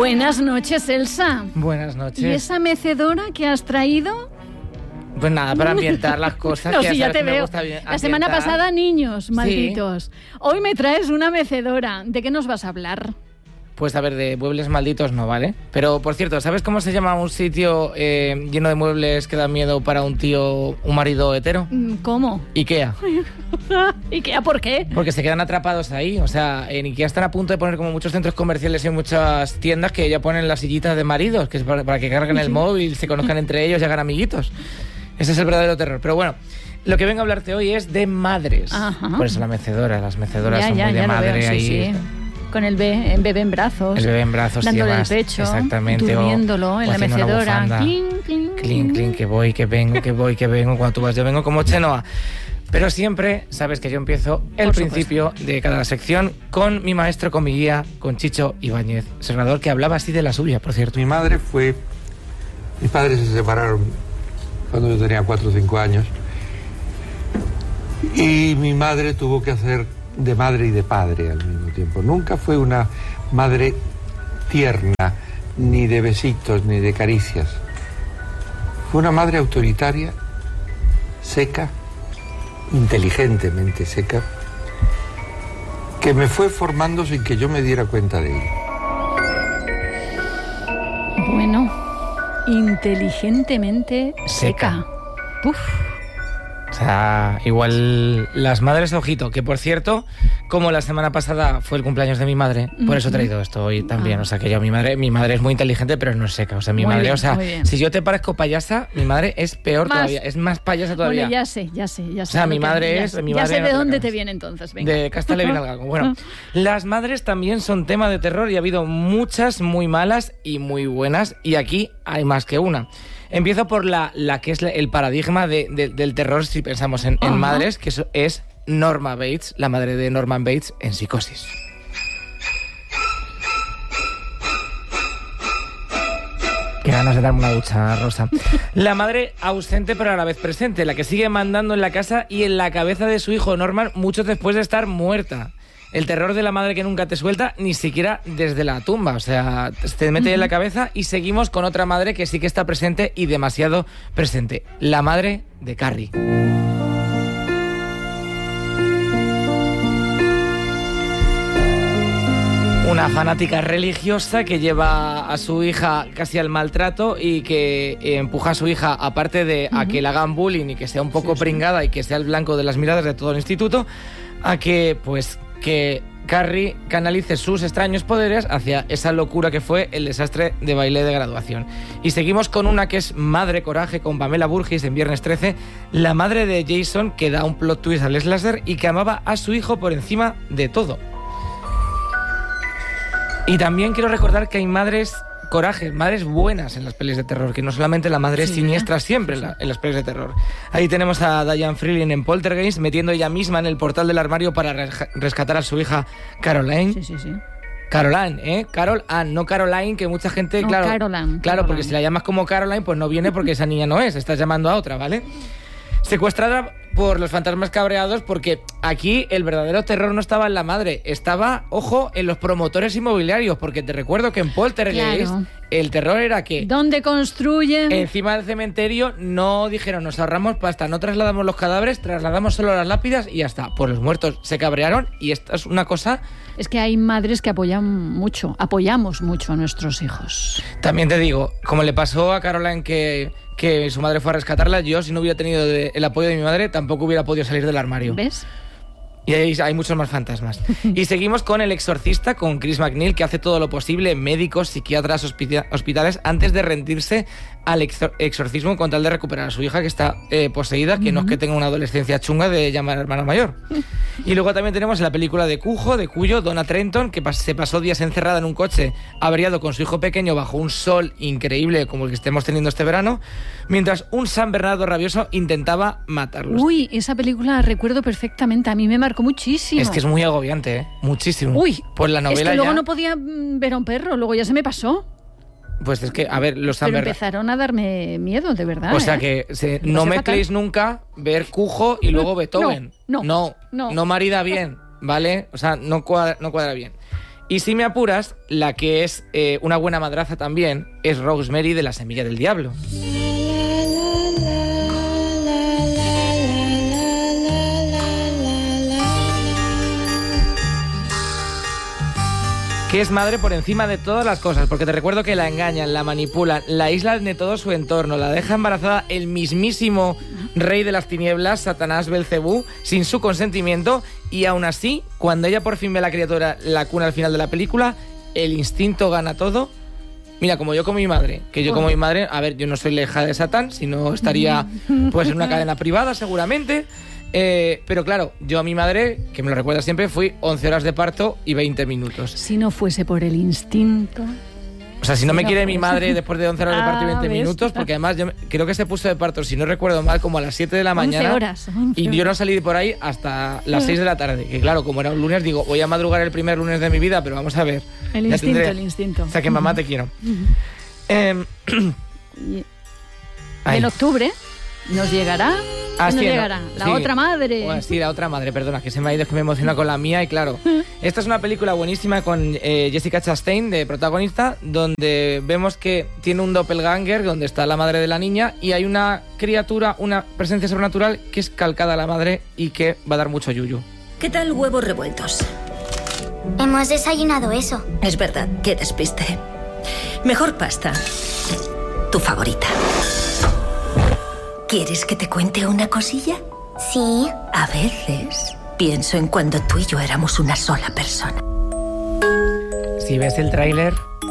Buenas noches, Elsa. Buenas noches. ¿Y esa mecedora que has traído? Pues nada, para ambientar las cosas. No, que sí, ya te veo. La semana pasada, niños malditos. Sí. Hoy me traes una mecedora. ¿De qué nos vas a hablar? Pues a ver, de muebles malditos no, ¿vale? Pero, por cierto, ¿sabes cómo se llama un sitio lleno de muebles que da miedo para un marido hetero? ¿Cómo? Ikea. ¿Ikea por qué? Porque se quedan atrapados ahí. O sea, en Ikea están a punto de poner como muchos centros comerciales y muchas tiendas que ya ponen las sillitas de maridos, que es para que carguen el móvil, se conozcan entre ellos y hagan amiguitos. Ese es el verdadero terror. Pero bueno, lo que vengo a hablarte hoy es de madres. Ajá. Por eso las mecedoras son muy de madre veo, ahí. Sí. Con el bebé en brazos. El bebé en brazos, dándole el pecho. Exactamente. Durmiéndolo en la mecedora. Clink, que voy, que vengo, que voy, que vengo. Cuando tú vas, yo vengo como Chenoa. Pero siempre sabes que yo empiezo el principio de cada sección con mi maestro, con mi guía, con Chicho Ibáñez, Serrador, que hablaba así de la suya, por cierto. Mis padres se separaron cuando yo tenía 4 o 5 años. Y mi madre tuvo que hacer de madre y de padre al mismo tiempo. Nunca fue una madre tierna, ni de besitos, ni de caricias. Fue una madre autoritaria, seca, inteligentemente seca, que me fue formando sin que yo me diera cuenta de ello. Bueno, inteligentemente seca. Uf. O sea, igual las madres, ojito, que por cierto, como la semana pasada fue el cumpleaños de mi madre, por eso he traído esto hoy también. O sea, que yo, mi madre es muy inteligente, pero no es seca. O sea, mi madre, bien, o sea, si yo te parezco payasa, mi madre es peor todavía, es más payasa todavía. Bueno, ya sé. O sea, mi madre es... Ya sé de dónde te viene entonces, venga. De casta le viene al galgo. Bueno, las madres también son tema de terror y ha habido muchas muy malas y muy buenas, y aquí hay más que una. Empiezo por la que es el paradigma del terror si pensamos en madres, que es Norma Bates, la madre de Norman Bates en Psicosis. Qué ganas de darme una ducha, Rosa. La madre ausente pero a la vez presente, la que sigue mandando en la casa y en la cabeza de su hijo Norman mucho después de estar muerta. El terror de la madre que nunca te suelta, ni siquiera desde la tumba. O sea, te mete en la cabeza. Y seguimos con otra madre que sí que está presente y demasiado presente. La madre de Carrie. Una fanática religiosa que lleva a su hija casi al maltrato y que empuja a su hija, aparte de a que le hagan bullying y que sea un poco pringada y que sea el blanco de las miradas de todo el instituto, a que, pues, que Carrie canalice sus extraños poderes hacia esa locura que fue el desastre de baile de graduación. Y seguimos con una que es Madre Coraje, con Pamela Burgis en Viernes 13, la madre de Jason, que da un plot twist al slasher y que amaba a su hijo por encima de todo. Y también quiero recordar que hay madres corajes, madres buenas en las pelis de terror, que no solamente la madre es siniestra siempre en las pelis de terror. Ahí tenemos a Diane Freeling en Poltergeist, metiendo ella misma en el portal del armario para rescatar a su hija Caroline. Sí. Caroline, Carol Ann, no Caroline, que mucha gente, no, claro, Caroline. Porque si la llamas como Caroline, pues no viene porque esa niña no es, estás llamando a otra, ¿vale? Secuestrada por los fantasmas cabreados, porque aquí el verdadero terror no estaba en la madre, estaba, ojo, en los promotores inmobiliarios, porque te recuerdo que en Poltergeist el terror era que... ¿Dónde construyen? Encima del cementerio no dijeron, nos ahorramos pasta, no trasladamos los cadáveres, trasladamos solo las lápidas y ya está. Pues los muertos se cabrearon y esta es una cosa... Es que hay madres que apoyamos mucho a nuestros hijos. También te digo, como le pasó a Caroline que su madre fue a rescatarla, yo si no hubiera tenido el apoyo de mi madre tampoco hubiera podido salir del armario. ¿Ves? Y hay muchos más fantasmas. Y seguimos con El Exorcista, con Chris MacNeil, que hace todo lo posible, médicos, psiquiatras, hospitales, antes de rendirse al exorcismo con tal de recuperar a su hija que está poseída, que no es que tenga una adolescencia chunga de llamar a hermana mayor. Y luego también tenemos la película de Cuyo, Donna Trenton, que se pasó días encerrada en un coche averiado con su hijo pequeño bajo un sol increíble como el que estemos teniendo este verano, mientras un San Bernardo rabioso intentaba matarlos. Uy, esa película la recuerdo perfectamente, a mí me marcó muchísimo. Es que es muy agobiante, muchísimo. Uy, pues la novela es que luego ya... no podía ver a un perro, luego ya se me pasó. Pues es que, a ver, los San Pero Bernardo... empezaron a darme miedo, de verdad. O sea que no mezcléis nunca ver Cujo y luego Beethoven. No marida bien, ¿vale? O sea, no cuadra bien. Y si me apuras, la que es una buena madraza también es Rosemary de La semilla del diablo. Que es madre por encima de todas las cosas, porque te recuerdo que la engañan, la manipulan, la aíslan de todo su entorno, la deja embarazada el mismísimo rey de las tinieblas, Satanás Belcebú, sin su consentimiento, y aún así, cuando ella por fin ve a la criatura la cuna al final de la película, el instinto gana todo. Mira, como yo con mi madre, que yo como mi madre, a ver, yo no soy la hija de Satán, si no estaría pues en una cadena privada seguramente. Pero claro, yo a mi madre, que me lo recuerda siempre, fui 11 horas de parto y 20 minutos. Si no fuese por el instinto... O sea, si no me quiere mi madre después de 11 horas de parto y 20 minutos, porque además yo creo que se puso de parto, si no recuerdo mal, como a las 7 de la mañana. 11 horas. Y yo no salí por ahí hasta las 6 de la tarde. Que claro, como era un lunes, digo, voy a madrugar el primer lunes de mi vida, pero vamos a ver. El instinto. O sea, que mamá te quiero. En octubre nos llegará... ¿Nos llegará? La otra madre. Sí, la otra madre, perdona, que se me ha ido, es que me emociona con la mía. Y claro, esta es una película buenísima con Jessica Chastain de protagonista, donde vemos que tiene un doppelganger, donde está la madre de la niña, y hay una criatura, una presencia sobrenatural que es calcada a la madre y que va a dar mucho yuyu. ¿Qué tal huevos revueltos? Hemos desayunado eso. Es verdad, qué despiste. Mejor pasta. Tu favorita. ¿Quieres que te cuente una cosilla? Sí. A veces pienso en cuando tú y yo éramos una sola persona. Si ves el tráiler,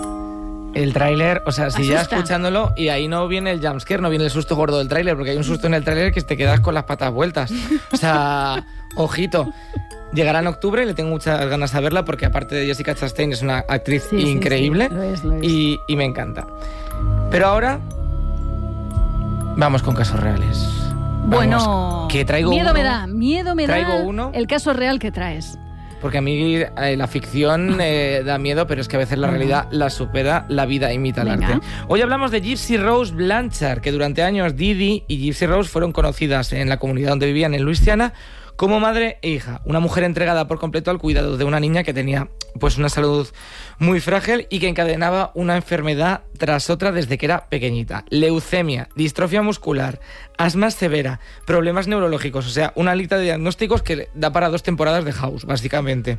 o sea, si ya Asusta. escuchándolo, y ahí no viene el jumpscare, no viene el susto gordo del tráiler, porque hay un susto en el tráiler que te quedas con las patas vueltas. O sea, ojito. Llegará en octubre, le tengo muchas ganas de verla, porque aparte de Jessica Chastain es una actriz increíble. Sí, lo es. Y me encanta. Pero ahora... vamos con casos reales. Bueno, vamos, que traigo miedo uno. me da Traigo uno. el caso real que traes. Porque a mí la ficción da miedo, pero es que a veces la realidad la supera, la vida imita el Venga. arte. Hoy hablamos de Gypsy Rose Blanchard, que durante años Didi y Gypsy Rose fueron conocidas en la comunidad donde vivían, en Luisiana, como madre e hija. Una mujer entregada por completo al cuidado de una niña que tenía pues una salud muy frágil y que encadenaba una enfermedad tras otra desde que era pequeñita. Leucemia, distrofia muscular, asma severa, problemas neurológicos, o sea, una lista de diagnósticos que da para 2 temporadas de House, básicamente.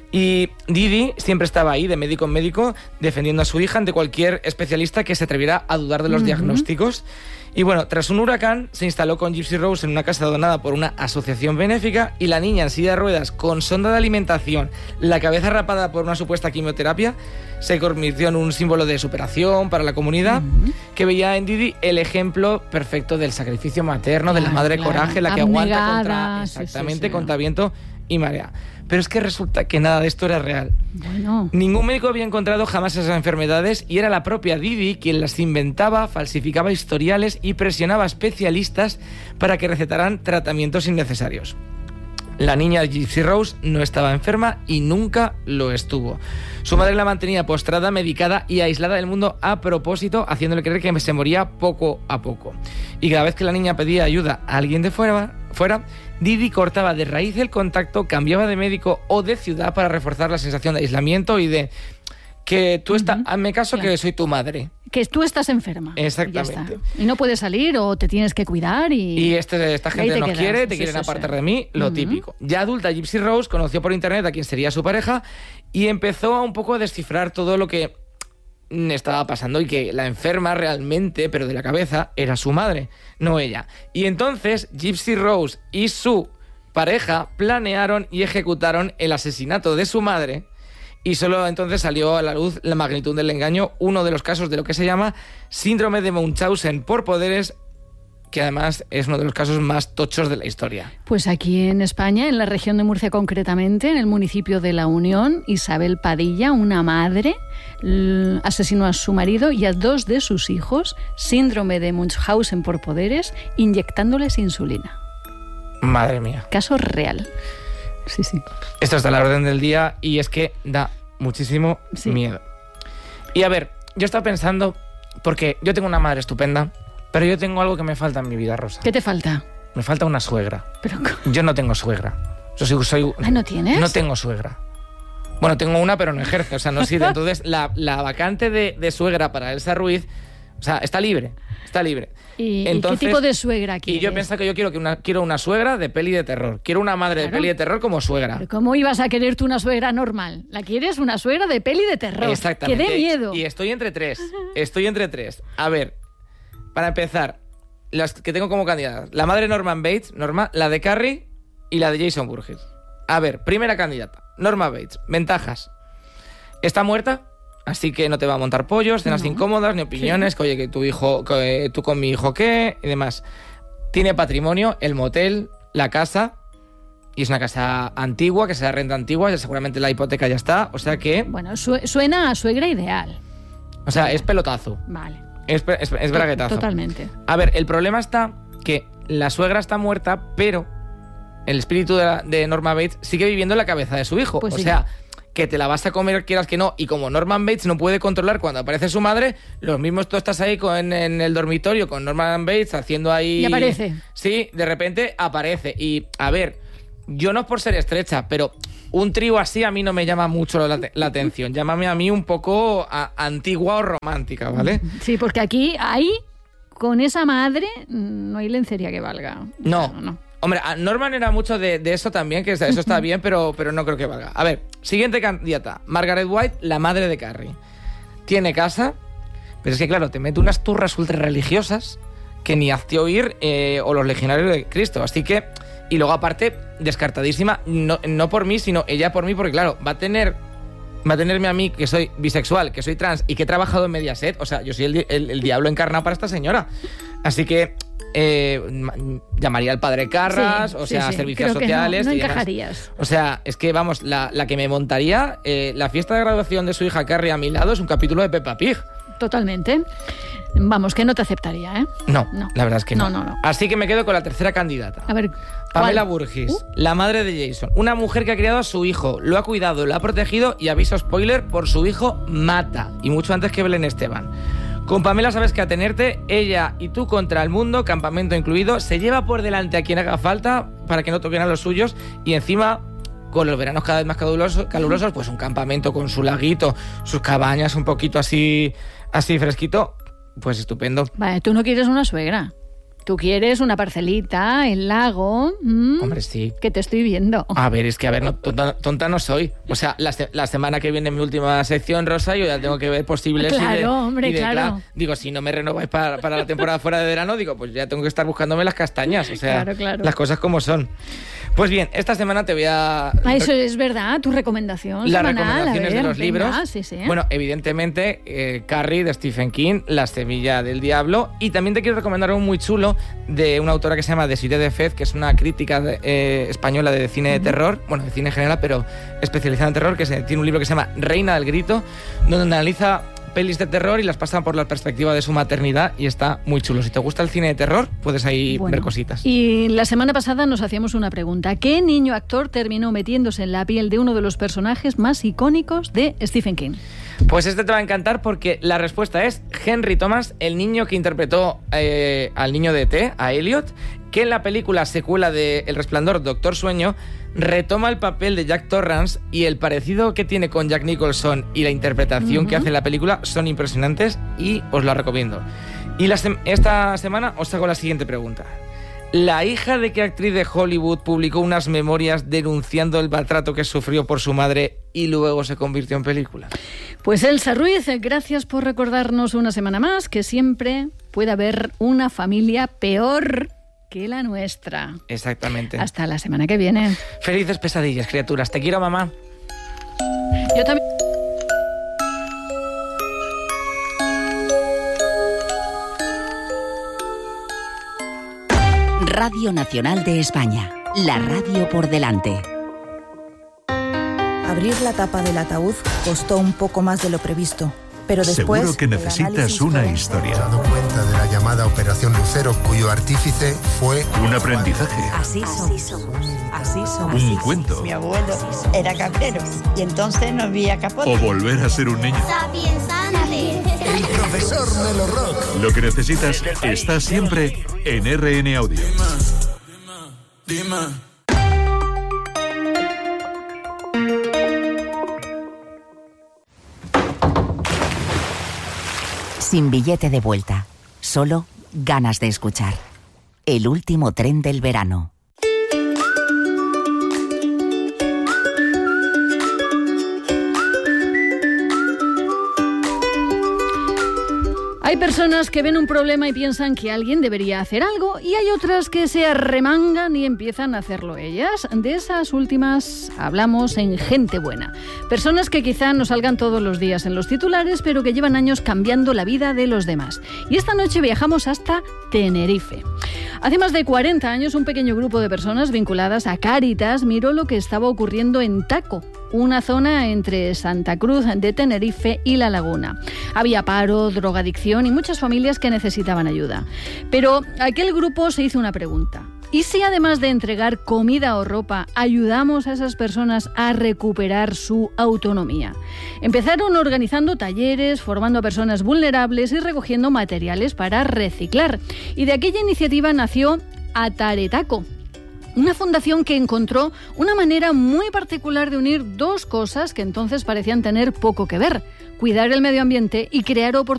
Y Didi siempre estaba ahí, de médico en médico, defendiendo a su hija ante cualquier especialista que se atreviera a dudar de los diagnósticos. Y bueno, tras un huracán, se instaló con Gypsy Rose en una casa donada por una asociación benéfica, y la niña en silla de ruedas, con sonda de alimentación, la cabeza rapada por una supuesta quimioterapia, se convirtió en un símbolo de superación para la comunidad, que veía en Didi el ejemplo perfecto del sacrificio materno, de la madre coraje, la que aguanta contra, exactamente, contra viento y marea. Pero es que resulta que nada de esto era real. Bueno. Ningún médico había encontrado jamás esas enfermedades, y era la propia Didi quien las inventaba, falsificaba historiales y presionaba a especialistas para que recetaran tratamientos innecesarios. La niña Gypsy Rose no estaba enferma y nunca lo estuvo. Su madre la mantenía postrada, medicada y aislada del mundo a propósito, haciéndole creer que se moría poco a poco. Y cada vez que la niña pedía ayuda a alguien de fuera, Didi cortaba de raíz el contacto, cambiaba de médico o de ciudad para reforzar la sensación de aislamiento y de que tú hazme caso, claro, que soy tu madre. Que tú estás enferma. Exactamente. Y no puedes salir o te tienes que cuidar y esta gente no quiere, te quieren apartar de mí, lo típico. Ya adulta, Gypsy Rose conoció por internet a quien sería su pareja y empezó un poco a descifrar todo lo que estaba pasando, y que la enferma realmente, pero de la cabeza, era su madre, no ella. Y entonces Gypsy Rose y su pareja planearon y ejecutaron el asesinato de su madre. Y solo entonces salió a la luz la magnitud del engaño, uno de los casos de lo que se llama síndrome de Munchausen por poderes, que además es uno de los casos más tochos de la historia. Pues aquí en España, en la región de Murcia concretamente, en el municipio de La Unión, Isabel Padilla, una madre, asesinó a su marido y a 2 de sus hijos, síndrome de Munchausen por poderes, inyectándoles insulina. Madre mía. Caso real. Sí, sí. Esto está a la orden del día y es que da muchísimo miedo. Y a ver, yo estaba pensando, porque yo tengo una madre estupenda, pero yo tengo algo que me falta en mi vida, Rosa. ¿Qué te falta? Me falta una suegra. Pero yo no tengo suegra. ¿no tienes? No tengo suegra. Bueno, tengo una, pero no ejerce, o sea, no sirve. Entonces, la vacante de suegra para Elsa Ruiz, o sea, está libre. ¿Y entonces, qué tipo de suegra quieres? Y yo pensaba que yo quiero una suegra de peli de terror. Quiero una madre de peli de terror como suegra. ¿Pero cómo ibas a querer tú una suegra normal? ¿La quieres una suegra de peli de terror? Exactamente. ¡Que dé miedo! Y estoy entre tres. A ver, para empezar, las que tengo como candidatas. La madre de Norman Bates, la de Carrie y la de Jason Voorhees. A ver, primera candidata. Norma Bates. Ventajas. Está muerta, así que no te va a montar pollos, cenas incómodas, ni opiniones, que oye, que tu hijo, que tú con mi hijo qué, y demás. Tiene patrimonio, el motel, la casa, y es una casa antigua, que se da renta antigua, ya seguramente la hipoteca ya está, o sea que... Bueno, suena a suegra ideal. O sea, es pelotazo. Vale. Es braguetazo. Totalmente. A ver, el problema está que la suegra está muerta, pero el espíritu de Norma Bates sigue viviendo en la cabeza de su hijo. Pues sí. O sea, que te la vas a comer quieras que no. Y como Norman Bates no puede controlar cuando aparece su madre, los mismos tú estás ahí en el dormitorio con Norman Bates haciendo ahí... Y aparece. Sí, de repente aparece. Y, a ver, yo no es por ser estrecha, pero un trío así a mí no me llama mucho la atención. Llámame a mí un poco antigua o romántica, ¿vale? Sí, porque aquí, con esa madre, no hay lencería que valga. No. Hombre, Norman era mucho de eso también, que eso está bien, pero no creo que valga. A ver, siguiente candidata. Margaret White, la madre de Carrie. Tiene casa, pero es que claro, te mete unas turras ultra religiosas que ni hazte oír o los legionarios de Cristo. Así que, y luego aparte, descartadísima, no por mí, sino ella por mí, porque claro, va a tenerme a mí, que soy bisexual, que soy trans y que he trabajado en Mediaset. O sea, yo soy el diablo encarnado para esta señora. Así que llamaría al padre Carras, servicios sociales. No y encajarías. Demás. O sea, es que vamos, la que me montaría la fiesta de graduación de su hija Carrie a mi lado es un capítulo de Peppa Pig. Totalmente. Vamos, que no te aceptaría, ¿eh? No, la verdad es que no. No. Así que me quedo con la tercera candidata. A ver, Pamela Voorhees, la madre de Jason. Una mujer que ha criado a su hijo, lo ha cuidado, lo ha protegido y, aviso spoiler, por su hijo mata. Y mucho antes que Belén Esteban. Con Pamela sabes que atenerte, ella y tú contra el mundo, campamento incluido, se lleva por delante a quien haga falta para que no toquen a los suyos y encima, con los veranos cada vez más calurosos, pues un campamento con su laguito, sus cabañas un poquito así fresquito, pues estupendo. Vale, tú no quieres una suegra. Tú quieres una parcelita, el lago. Hombre, sí. Que te estoy viendo. A ver, no, tonta no soy. O sea, la semana que viene en mi última sección, Rosa, yo ya tengo que ver posibles. Claro. Digo, si no me renováis para la temporada fuera de verano, digo, pues ya tengo que estar buscándome las castañas. O sea, claro. Las cosas como son. Pues bien, esta semana te voy a... eso es verdad, tu recomendación las semanal. Recomendaciones de los libros. Sí. Bueno, evidentemente, Carrie de Stephen King, La semilla del diablo. Y también te quiero recomendar un muy chulo de una autora que se llama Desirée de Fez, que es una crítica española de cine de terror, bueno, de cine en general, pero especializada en terror, que tiene un libro que se llama Reina del Grito, donde analiza pelis de terror y las pasa por la perspectiva de su maternidad y está muy chulo. Si te gusta el cine de terror, puedes ahí ver cositas. Y la semana pasada nos hacíamos una pregunta. ¿Qué niño actor terminó metiéndose en la piel de uno de los personajes más icónicos de Stephen King? Pues te va a encantar porque la respuesta es Henry Thomas, el niño que interpretó al niño de E.T., a Elliot, que en la película secuela de El Resplandor, Doctor Sueño, retoma el papel de Jack Torrance y el parecido que tiene con Jack Nicholson y la interpretación que hace en la película son impresionantes y os la recomiendo. Y esta semana os hago la siguiente pregunta. ¿La hija de qué actriz de Hollywood publicó unas memorias denunciando el maltrato que sufrió por su madre y luego se convirtió en película? Pues Elsa Ruiz, gracias por recordarnos una semana más que siempre puede haber una familia peor que la nuestra. Exactamente. Hasta la semana que viene. Felices pesadillas, criaturas. Te quiero, mamá. Yo también. Radio Nacional de España. La radio por delante. Abrir la tapa del ataúd costó un poco más de lo previsto. Pero después, seguro que necesitas una historia. Me he dado cuenta de la llamada Operación Lucero, cuyo artífice fue... Un aprendizaje. Así somos. Un cuento. Mi abuelo era cabrero y entonces no había capote. O volver a ser un niño. El profesor Melo Rock. Lo que necesitas está siempre en RN Audio. Dime. Sin billete de vuelta, solo ganas de escuchar. El último tren del verano. Hay personas que ven un problema y piensan que alguien debería hacer algo, y hay otras que se arremangan y empiezan a hacerlo ellas. De esas últimas hablamos en Gente Buena. Personas que quizá no salgan todos los días en los titulares, pero que llevan años cambiando la vida de los demás. Y esta noche viajamos hasta Tenerife. Hace más de 40 años, un pequeño grupo de personas vinculadas a Cáritas miró lo que estaba ocurriendo en Taco, una zona entre Santa Cruz de Tenerife y La Laguna. Había paro, drogadicción y muchas familias que necesitaban ayuda. Pero aquel grupo se hizo una pregunta. ¿Y si además de entregar comida o ropa, ayudamos a esas personas a recuperar su autonomía? Empezaron organizando talleres, formando a personas vulnerables y recogiendo materiales para reciclar. Y de aquella iniciativa nació Ataretaco, una fundación que encontró una manera muy particular de unir dos cosas que entonces parecían tener poco que ver: cuidar el medio ambiente y crear oportunidades